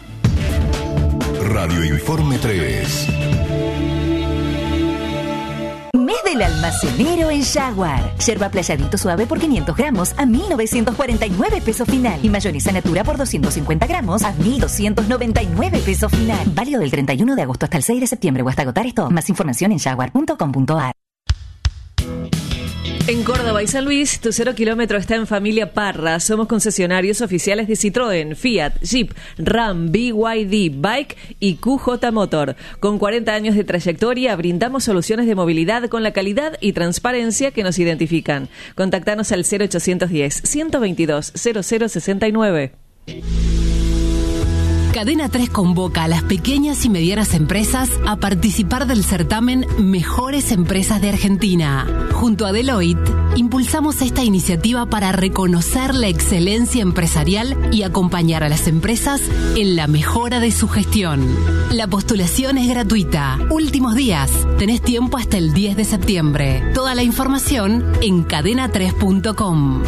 Radio Informe tres. Mes del almacenero en Jaguar. Yerba playadito suave por quinientos gramos a mil novecientos cuarenta y nueve pesos final. Y mayonesa natura por doscientos cincuenta gramos a mil doscientos noventa y nueve pesos final. Válido del treinta y uno de agosto hasta el seis de septiembre o hasta agotar esto. Más información en jaguar punto com punto a r. En Córdoba y San Luis, tu cero kilómetro está en Familia Parra. Somos concesionarios oficiales de Citroën, Fiat, Jeep, Ram, B Y D, Bike y Q J Motor. Con cuarenta años de trayectoria, brindamos soluciones de movilidad con la calidad y transparencia que nos identifican. Contactanos al cero ochocientos diez, ciento veintidós, cero cero sesenta y nueve. Cadena tres convoca a las pequeñas y medianas empresas a participar del certamen Mejores Empresas de Argentina. Junto a Deloitte, impulsamos esta iniciativa para reconocer la excelencia empresarial y acompañar a las empresas en la mejora de su gestión. La postulación es gratuita. Últimos días. Tenés tiempo hasta el diez de septiembre. Toda la información en cadena tres punto com.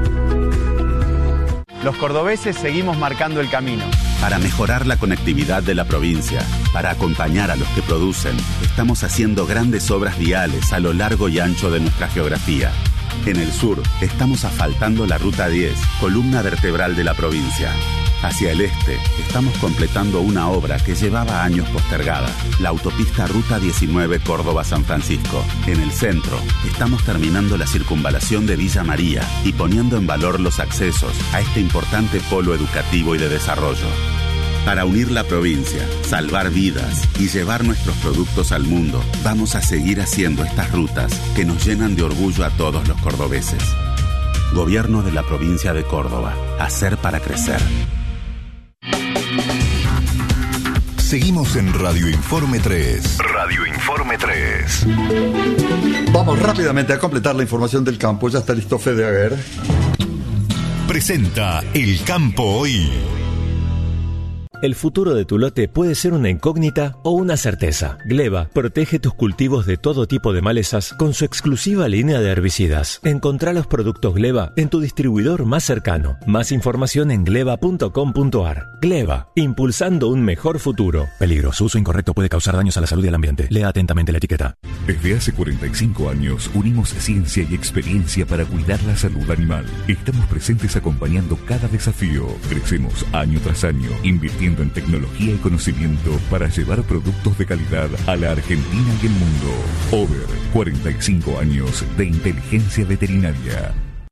Los cordobeses seguimos marcando el camino. Para mejorar la conectividad de la provincia, para acompañar a los que producen, estamos haciendo grandes obras viales a lo largo y ancho de nuestra geografía. En el sur, estamos asfaltando la Ruta diez, columna vertebral de la provincia. Hacia el este, estamos completando una obra que llevaba años postergada, la autopista Ruta diecinueve Córdoba-San Francisco. En el centro, estamos terminando la circunvalación de Villa María y poniendo en valor los accesos a este importante polo educativo y de desarrollo. Para unir la provincia, salvar vidas y llevar nuestros productos al mundo, vamos a seguir haciendo estas rutas que nos llenan de orgullo a todos los cordobeses. Gobierno de la provincia de Córdoba. Hacer para crecer. Seguimos en Radio Informe tres. Radio Informe tres. Vamos rápidamente a completar la información del campo. Ya está listo Fede Aguer. Presenta El Campo Hoy. El futuro de tu lote puede ser una incógnita o una certeza. Gleba protege tus cultivos de todo tipo de malezas con su exclusiva línea de herbicidas. Encontrá los productos Gleba en tu distribuidor más cercano. Más información en gleba punto com punto a r. Gleba, impulsando un mejor futuro. Peligro, su uso incorrecto puede causar daños a la salud y al ambiente. Lea atentamente la etiqueta. Desde hace cuarenta y cinco años unimos ciencia y experiencia para cuidar la salud animal. Estamos presentes acompañando cada desafío. Crecemos año tras año, invirtiendo en tecnología y conocimiento para llevar productos de calidad a la Argentina y el mundo. Over, cuarenta y cinco años de inteligencia veterinaria.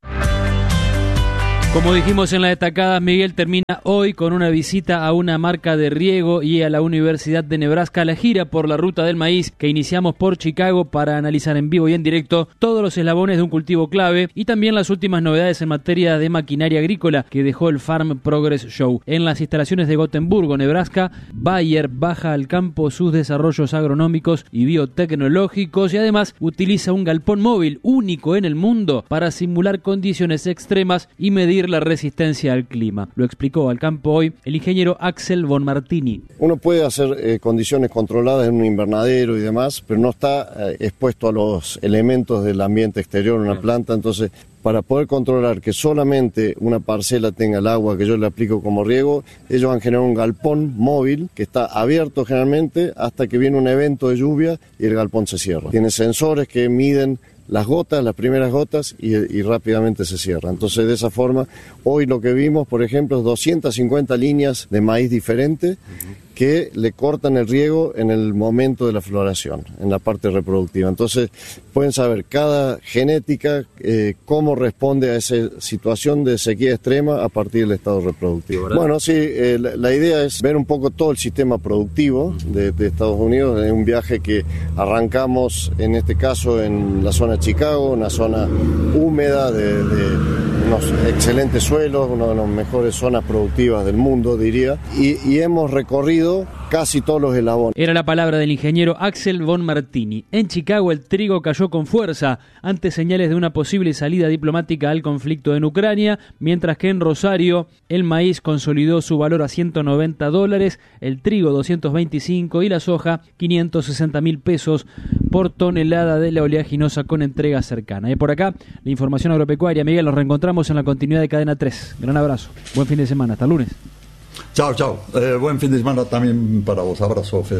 Como dijimos en la destacada, Miguel termina hoy con una visita a una marca de riego y a la Universidad de Nebraska, la gira por la ruta del maíz que iniciamos por Chicago para analizar en vivo y en directo todos los eslabones de un cultivo clave y también las últimas novedades en materia de maquinaria agrícola que dejó el Farm Progress Show. En las instalaciones de Gotemburgo, Nebraska, Bayer baja al campo sus desarrollos agronómicos y biotecnológicos y además utiliza un galpón móvil único en el mundo para simular condiciones extremas y medir la resistencia al clima. Lo explicó al campo hoy el ingeniero Axel von Martini. Uno puede hacer eh, condiciones controladas en un invernadero y demás, pero no está eh, expuesto a los elementos del ambiente exterior en una planta, entonces para poder controlar que solamente una parcela tenga el agua que yo le aplico como riego, ellos han generado un galpón móvil que está abierto generalmente hasta que viene un evento de lluvia y el galpón se cierra. Tiene sensores que miden las gotas, las primeras gotas y, y rápidamente se cierra. Entonces de esa forma, hoy lo que vimos, por ejemplo, es doscientas cincuenta líneas de maíz diferentes que le cortan el riego en el momento de la floración, en la parte reproductiva. Entonces pueden saber cada genética eh, cómo responde a esa situación de sequía extrema a partir del estado reproductivo. ¿Verdad? Bueno, sí, eh, la, la idea es ver un poco todo el sistema productivo de, de Estados Unidos. Es un viaje que arrancamos, en este caso, en la zona de Chicago, una zona húmeda de, de unos excelentes suelos, una de las mejores zonas productivas del mundo, diría, y, y hemos recorrido casi todos los eslabones. Era la palabra del ingeniero Axel von Martini. En Chicago el trigo cayó con fuerza ante señales de una posible salida diplomática al conflicto en Ucrania, mientras que en Rosario el maíz consolidó su valor a ciento noventa dólares, el trigo doscientos veinticinco y la soja quinientos sesenta mil pesos por tonelada de la oleaginosa con entrega cercana. Y por acá la información agropecuaria. Miguel, nos reencontramos en la continuidad de Cadena tres. Gran abrazo. Buen fin de semana. Hasta el lunes. Chao, chao. Eh, buen fin de semana también para vos. Abrazo, Fede.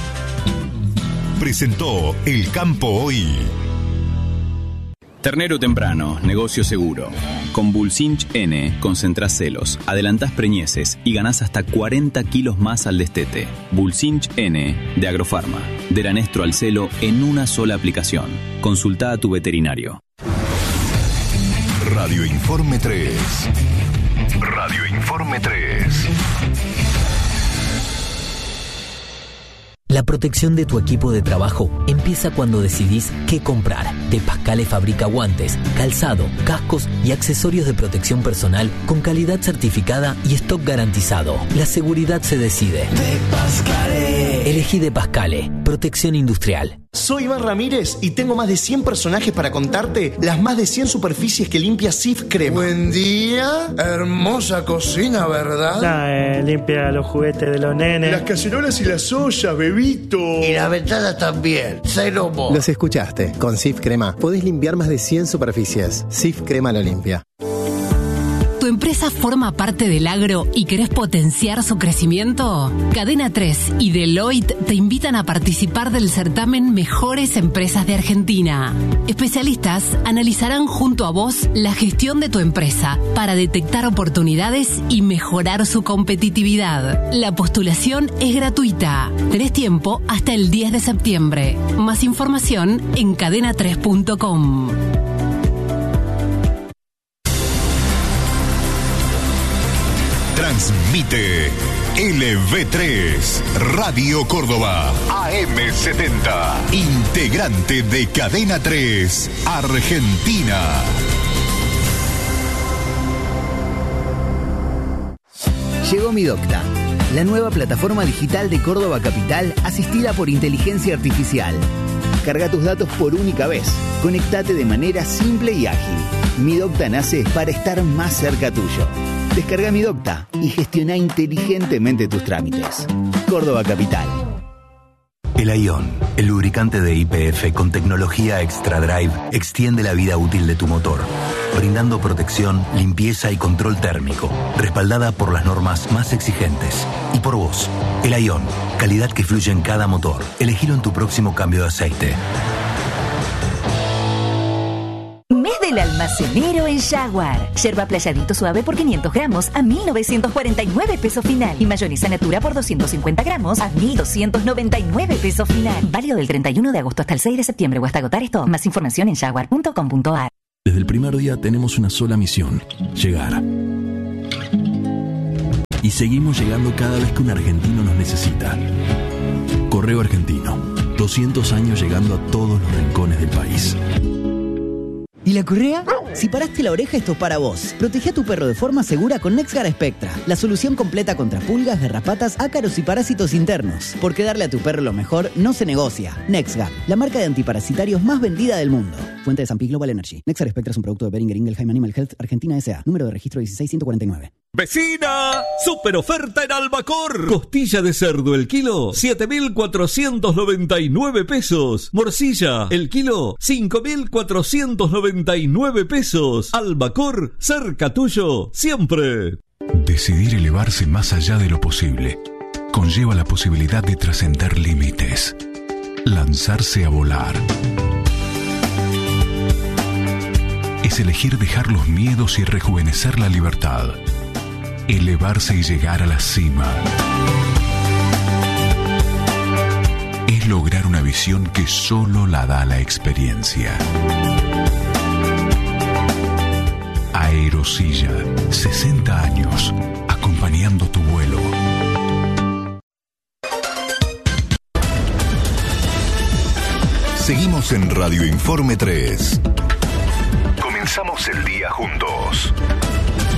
Presentó El Campo Hoy. Ternero temprano, negocio seguro. Con Bulsinch N, concentrás celos, adelantás preñeces y ganás hasta cuarenta kilos más al destete. Bulsinch N, de Agrofarma. Del anestro al celo en una sola aplicación. Consultá a tu veterinario. Radio Informe tres. Radio Informe tres. La protección de tu equipo de trabajo empieza cuando decidís qué comprar. De Pascale fabrica guantes, calzado, cascos y accesorios de protección personal con calidad certificada y stock garantizado. La seguridad se decide. De Pascale. Elegí De Pascale. Protección industrial. Soy Iván Ramírez y tengo más de cien personajes para contarte las más de cien superficies que limpia Sif Crema. Buen día, hermosa cocina, ¿verdad? Ah, eh, limpia los juguetes de los nenes. Las cacerolas y las ollas, bebito. Y las ventanas también, cero mo. Los escuchaste, con Sif Crema podés limpiar más de cien superficies. Sif Crema lo limpia. ¿Tu empresa forma parte del agro y querés potenciar su crecimiento? Cadena tres y Deloitte te invitan a participar del certamen Mejores Empresas de Argentina. Especialistas analizarán junto a vos la gestión de tu empresa para detectar oportunidades y mejorar su competitividad. La postulación es gratuita. Tenés tiempo hasta el diez de septiembre. Más información en cadena tres punto com. Transmite L V tres, Radio Córdoba, A M setenta, integrante de Cadena tres, Argentina. Llegó Mi Docta, la nueva plataforma digital de Córdoba Capital asistida por inteligencia artificial. Carga tus datos por única vez. Conectate de manera simple y ágil. Mi Docta nace para estar más cerca tuyo. Descarga Mi Docta y gestiona inteligentemente tus trámites. Córdoba Capital. El Ion, el lubricante de Y P F con tecnología Extra Drive, extiende la vida útil de tu motor, brindando protección, limpieza y control térmico, respaldada por las normas más exigentes. Y por vos, el Ion, calidad que fluye en cada motor. Elegilo en tu próximo cambio de aceite. Mes del almacenero en Jaguar. Yerba Playadito suave por quinientos gramos a mil novecientos cuarenta y nueve pesos final. Y mayonesa Natura por doscientos cincuenta gramos a mil doscientos noventa y nueve pesos final. Válido del treinta y uno de agosto hasta el seis de septiembre o hasta agotar esto. Más información en jaguar punto com punto a r. Desde el primer día tenemos una sola misión: llegar. Y seguimos llegando cada vez que un argentino nos necesita. Correo Argentino. doscientos años llegando a todos los rincones del país. ¿Y la correa? Si paraste la oreja, esto es para vos. Protege a tu perro de forma segura con NexGard Spectra, la solución completa contra pulgas, garrapatas, ácaros y parásitos internos. Porque darle a tu perro lo mejor no se negocia. NexGard, la marca de antiparasitarios más vendida del mundo. Fuente de San Pig Global Energy. NexGard Spectra es un producto de Boehringer Ingelheim Animal Health Argentina S A. Número de registro dieciséis ciento cuarenta y nueve. ¡Vecina! ¡Super oferta en Albacor! Costilla de cerdo el kilo, siete mil cuatrocientos noventa y nueve pesos. Morcilla el kilo, cinco mil cuatrocientos noventa y nueve pesos. Albacor, cerca tuyo, siempre. Decidir elevarse más allá de lo posible conlleva la posibilidad de trascender límites. Lanzarse a volar. Es elegir dejar los miedos y rejuvenecer la libertad. Elevarse y llegar a la cima. Es lograr una visión que solo la da la experiencia. Aerosilla, sesenta años, acompañando tu vuelo. Seguimos en Radio Informe tres. Comenzamos el día juntos.